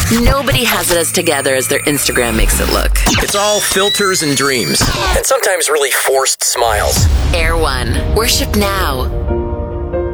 Nobody has it as together as their Instagram makes it look. It's all filters and dreams, and sometimes really forced smiles. Air One. Worship now.